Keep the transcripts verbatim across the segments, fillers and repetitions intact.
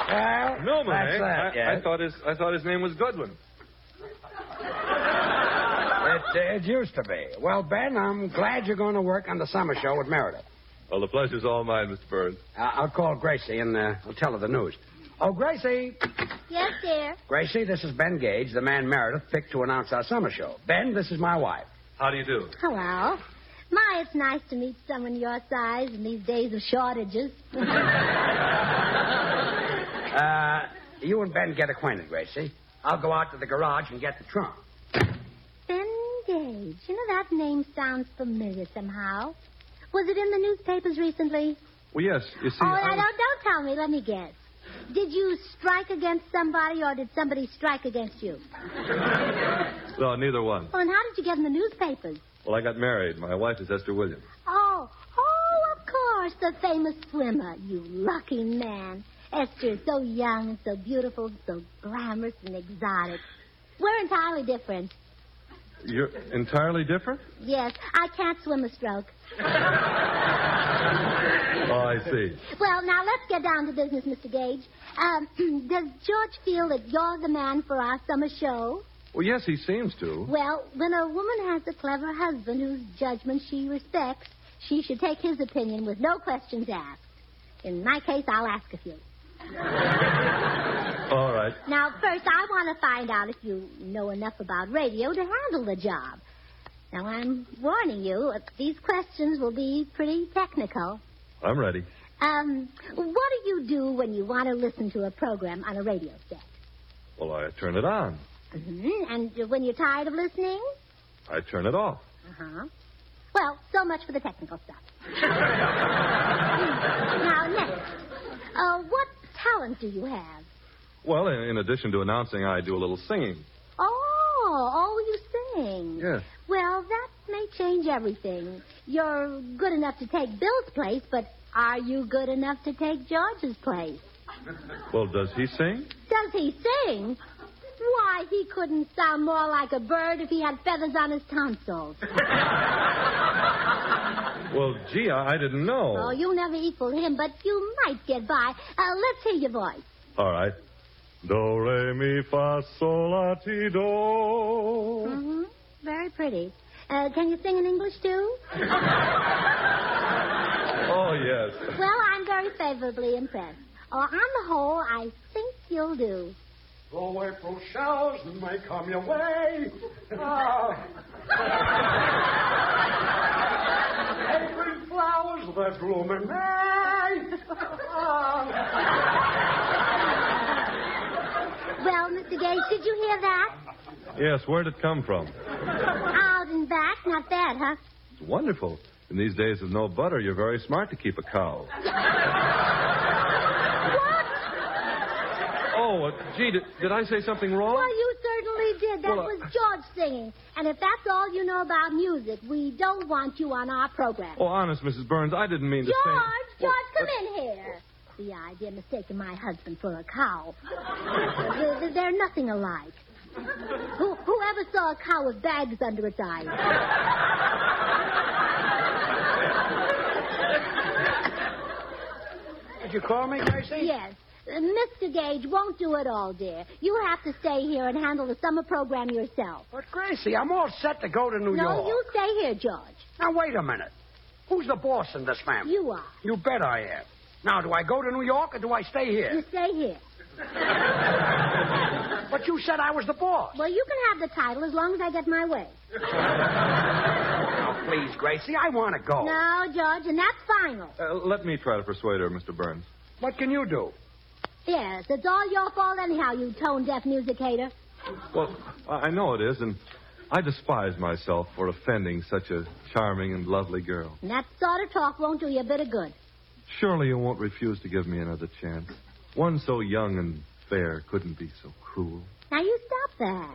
Well, Newman, that's eh? that, I, yes. I thought his I thought his name was Goodwin. It, it used to be. Well, Ben, I'm glad you're going to work on the summer show with Meredith. Well, the pleasure's all mine, Mister Burns. Uh, I'll call Gracie and uh, I'll tell her the news. Oh, Gracie. Yes, dear. Gracie, this is Ben Gage, the man Meredith picked to announce our summer show. Ben, this is my wife. How do you do? Hello. My, it's nice to meet someone your size in these days of shortages. uh, you and Ben get acquainted, Gracie. I'll go out to the garage and get the trunk. Ben Gage. You know, that name sounds familiar somehow. Was it in the newspapers recently? Well, yes. You see, oh, I I was... don't, don't tell me. Let me guess. Did you strike against somebody, or did somebody strike against you? No, neither one. Oh, and how did you get in the newspapers? Well, I got married. My wife is Esther Williams. Oh, oh, of course, the famous swimmer. You lucky man. Esther is so young and so beautiful, so glamorous and exotic. We're entirely different. You're entirely different? Yes, I can't swim a stroke. Oh, I see. Well, now let's get down to business, Mister Gage. Um, does George feel that you're the man for our summer show? Well, yes, he seems to. Well, when a woman has a clever husband whose judgment she respects, she should take his opinion with no questions asked. In my case, I'll ask a few. All right. Now, first, I want to find out if you know enough about radio to handle the job. Now, I'm warning you, these questions will be pretty technical. I'm ready. Um, what do you do when you want to listen to a program on a radio set? Well, I turn it on. Mm-hmm. And when you're tired of listening? I turn it off. Uh-huh. Well, so much for the technical stuff. Now, next, uh, what talent do you have? Well, in, in addition to announcing, I do a little singing. Oh, oh, you sing. Yes. Well, that may change everything. You're good enough to take Bill's place, but are you good enough to take George's place? Well, does he sing? Does he sing? Why, he couldn't sound more like a bird if he had feathers on his tonsils. Well, gee, I, I didn't know. Oh, you'll never equal him, but you might get by. Uh, let's hear your voice. All right. Do, re, mi, fa, sol, la, ti, do. Mm-hmm. Very pretty. Uh, can you sing in English, too? Oh, yes. Well, I'm very favorably impressed. Oh, on the whole, I think you'll do. Go April showers and may come your way. Oh. Every flowers that bloom in May. Well, Mister Gage, did you hear that? Yes, where'd it come from? Out and back. Not bad, huh? It's wonderful. In these days of no butter, you're very smart to keep a cow. Oh, uh, gee, did, did I say something wrong? Well, you certainly did. That Well, uh... was George singing. And if that's all you know about music, we don't want you on our program. Oh, honest, Missus Burns, I didn't mean to George, say... George, Well, come in here. The idea of mistaking my husband for a cow. they're, they're nothing alike. Who, whoever saw a cow with bags under its eyes? Did you call me, Gracie? Yes. Uh, Mister Gage won't do it all, dear. You have to stay here and handle the summer program yourself. But, Gracie, I'm all set to go to New no, York. No, you stay here, George. Now, wait a minute. Who's the boss in this family? You are. You bet I am. Now, do I go to New York or do I stay here? You stay here. But you said I was the boss. Well, you can have the title as long as I get my way. Now, please, Gracie, I want to go. No, George, and that's final. Uh, let me try to persuade her, Mister Burns. What can you do? Yes, it's all your fault anyhow, you tone-deaf music hater. Well, I know it is, and I despise myself for offending such a charming and lovely girl. And that sort of talk won't do you a bit of good. Surely you won't refuse to give me another chance. One so young and fair couldn't be so cruel. Now, you stop that.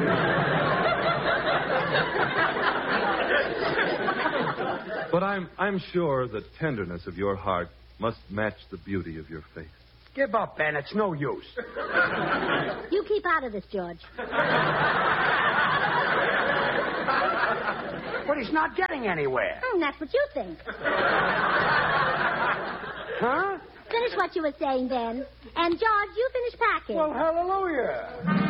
But I'm I'm sure the tenderness of your heart must match the beauty of your face. Give up, Ben. It's no use. You keep out of this, George. But he's not getting anywhere. Hmm, that's what you think. Huh? Then finish what you were saying, Ben. And, George, you finish packing. Well, hallelujah.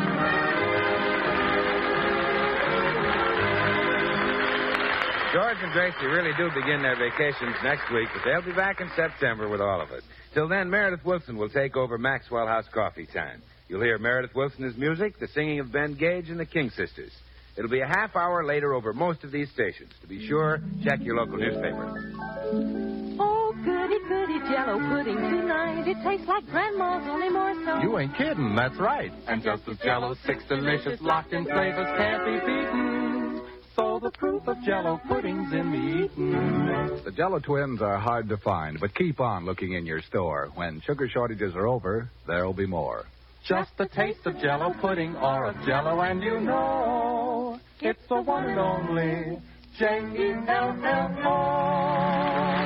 George and Gracie really do begin their vacations next week, but they'll be back in September with all of us. Till then, Meredith Wilson will take over Maxwell House Coffee Time. You'll hear Meredith Wilson's music, the singing of Ben Gage and the King Sisters. It'll be a half hour later over most of these stations. To be sure, check your local newspaper. Oh, goody, goody Jello pudding tonight. It tastes like Grandma's, only more so. You ain't kidding, that's right. And just as Jello's six delicious locked-in flavors can't be beaten, so the proof of Jello pudding's in the eating. The Jello twins are hard to find, but keep on looking in your store. When sugar shortages are over, there'll be more. Just a taste of Jello pudding or of Jello, and you know it's the one and only J E L L O.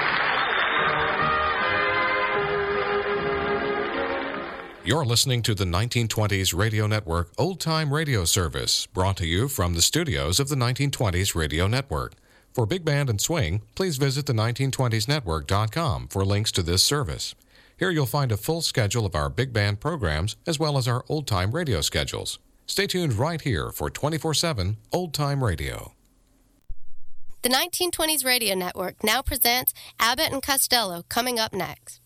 You're listening to the nineteen twenties Radio Network Old Time Radio Service, brought to you from the studios of the nineteen twenties Radio Network. For Big Band and Swing, please visit the nineteen twenties network dot com for links to this service. Here you'll find a full schedule of our big band programs as well as our old-time radio schedules. Stay tuned right here for twenty-four seven Old Time Radio. The nineteen twenties Radio Network now presents Abbott and Costello, coming up next.